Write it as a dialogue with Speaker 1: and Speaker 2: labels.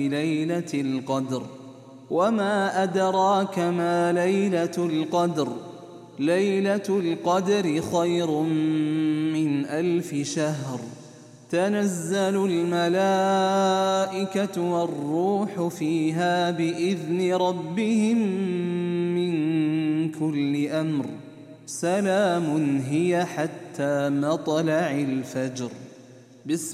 Speaker 1: ليلة القدر وما أدراك ما ليلة القدر ليلة القدر خير من 1000 شهر تنزل الملائكة والروح فيها بإذن ربهم من كل أمر سلام هي حتى مطلع الفجر.